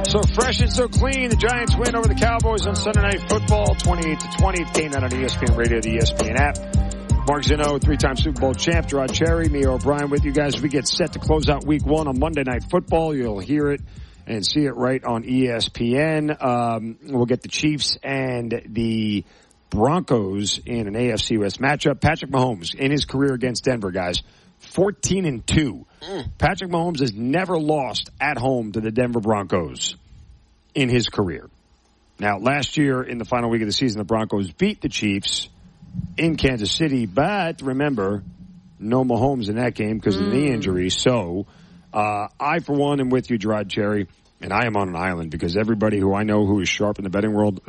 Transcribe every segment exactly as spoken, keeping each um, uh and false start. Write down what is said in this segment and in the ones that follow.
So fresh and so clean. The Giants win over the Cowboys on Sunday Night Football, twenty-eight to twenty. It came out on E S P N Radio, the E S P N app. Mark Zinno, three-time Super Bowl champ. Gerard Cherry, Mia O'Brien with you guys. We get set to close out week one on Monday Night Football. You'll hear it and see it right on E S P N. Um, we'll get the Chiefs and the Broncos in an A F C West matchup. Patrick Mahomes in his career against Denver, guys, fourteen and two. Mm. Patrick Mahomes has never lost at home to the Denver Broncos in his career. Now, last year in the final week of the season, the Broncos beat the Chiefs in Kansas City, but remember, no Mahomes in that game because of the knee injury. So, uh, I, for one, am with you, Gerard Cherry, and I am on an island because everybody who I know who is sharp in the betting world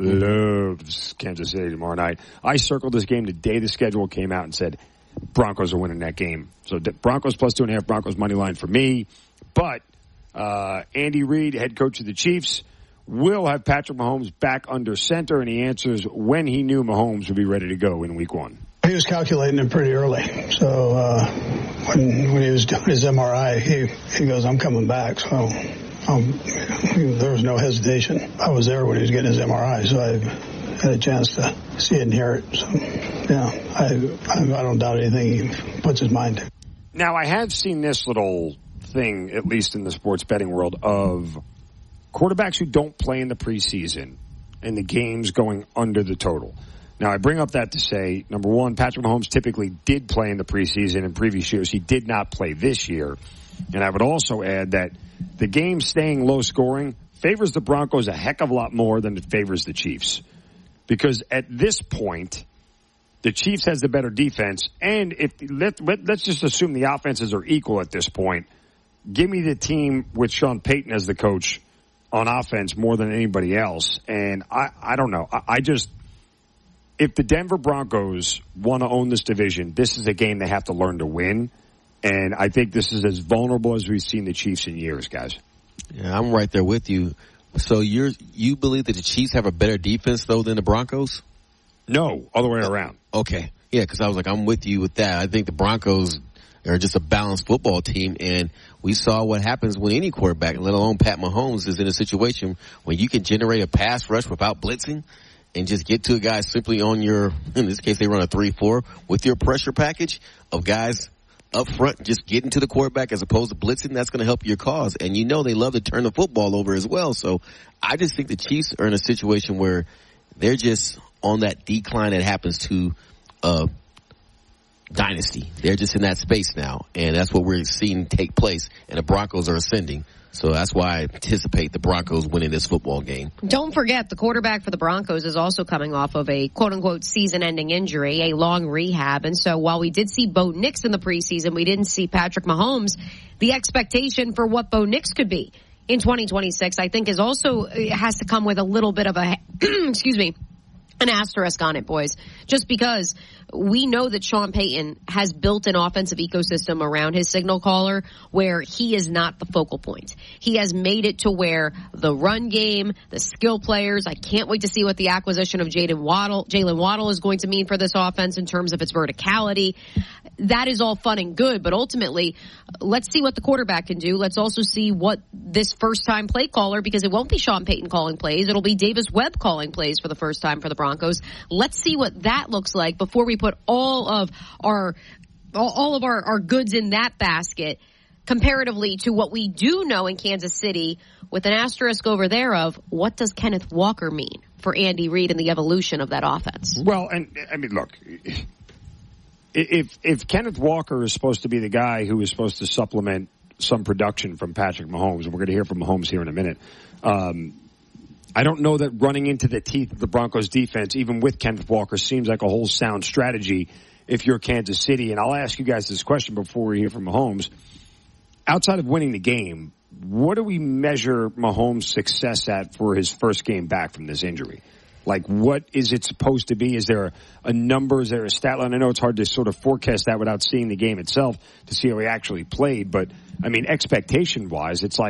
loves Kansas City tomorrow night. I circled this game the day the schedule came out and said, Broncos are winning that game. So, Broncos plus two and a half, Broncos money line for me. But, uh, Andy Reid, head coach of the Chiefs, will have Patrick Mahomes back under center, and he answers when he knew Mahomes would be ready to go in week one. He was calculating it pretty early. So uh, when when he was doing his M R I, he, he goes, I'm coming back. So um, there was no hesitation. I was there when he was getting his M R I, so I had a chance to see it and hear it. So, yeah, I, I, I don't doubt anything he puts his mind to. Now, I have seen this little thing, at least in the sports betting world, of quarterbacks who don't play in the preseason and the games going under the total. Now, I bring up that to say, number one, Patrick Mahomes typically did play in the preseason in previous years. He did not play this year. And I would also add that the game staying low scoring favors the Broncos a heck of a lot more than it favors the Chiefs. Because at this point, the Chiefs has the better defense. And if let, let, let's just assume the offenses are equal at this point. Give me the team with Sean Payton as the coach on offense more than anybody else. And I, I don't know. I, I just, if the Denver Broncos want to own this division, this is a game they have to learn to win. And I think this is as vulnerable as we've seen the Chiefs in years, guys. Yeah, I'm right there with you. So you're, you believe that the Chiefs have a better defense, though, than the Broncos? No, other way around. Okay. Yeah, because I was like, I'm with you with that. I think the Broncos are just a balanced football team, and we saw what happens when any quarterback, let alone Pat Mahomes, is in a situation when you can generate a pass rush without blitzing and just get to a guy simply on your, in this case they run a three four, with your pressure package of guys up front just getting to the quarterback as opposed to blitzing. That's going to help your cause. And you know they love to turn the football over as well. So I just think the Chiefs are in a situation where they're just on that decline that happens to uh dynasty. They're just in that space now, and that's what we're seeing take place, and the Broncos are ascending. So that's why I anticipate the Broncos winning this football game. Don't forget, the quarterback for the Broncos is also coming off of a quote-unquote season-ending injury, a long rehab. And so while we did see Bo Nix in the preseason, we didn't see Patrick Mahomes. The expectation for what Bo Nix could be in twenty twenty-six, I think, is also has to come with a little bit of a, excuse me, an asterisk on it, boys, just because we know that Sean Payton has built an offensive ecosystem around his signal caller where he is not the focal point. He has made it to where the run game, the skill players, I can't wait to see what the acquisition of Jaylen Waddle, Jaylen Waddle is going to mean for this offense in terms of its verticality. That is all fun and good, but ultimately, let's see what the quarterback can do. Let's also see what this first-time play caller, because it won't be Sean Payton calling plays. It'll be Davis Webb calling plays for the first time for the Broncos. Let's see what that looks like before we put all of our all of our, our goods in that basket comparatively to what we do know in Kansas City, with an asterisk over there of what does Kenneth Walker mean for Andy Reid and the evolution of that offense. Well, and I mean, look, if if Kenneth Walker is supposed to be the guy who is supposed to supplement some production from Patrick Mahomes, and we're going to hear from Mahomes here in a minute, um, I don't know that running into the teeth of the Broncos defense, even with Kenneth Walker, seems like a whole sound strategy if you're Kansas City. And I'll ask you guys this question before we hear from Mahomes. Outside of winning the game, what do we measure Mahomes' success at for his first game back from this injury? Like, what is it supposed to be? Is there a, a number? Is there a stat line? I know it's hard to sort of forecast that without seeing the game itself to see how he actually played. But, I mean, expectation-wise, it's like,